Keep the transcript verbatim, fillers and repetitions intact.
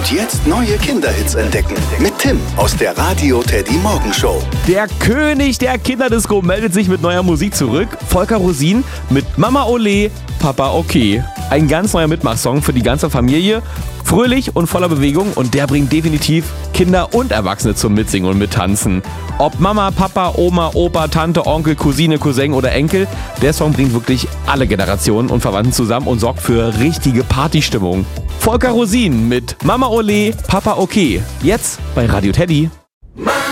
Und jetzt neue Kinderhits entdecken. Mit Tim aus der Radio Teddy Morgenshow. Der König der Kinderdisco meldet sich mit neuer Musik zurück. Volker Rosin mit Mama Ole, Papa Okay. Ein ganz neuer Mitmachsong für die ganze Familie. Fröhlich und voller Bewegung und der bringt definitiv Kinder und Erwachsene zum Mitsingen und Mittanzen. Ob Mama, Papa, Oma, Opa, Tante, Onkel, Cousine, Cousin oder Enkel, der Song bringt wirklich alle Generationen und Verwandten zusammen und sorgt für richtige Partystimmung. Volker Rosin mit Mama Ole, Papa Okay. Jetzt bei Radio Teddy.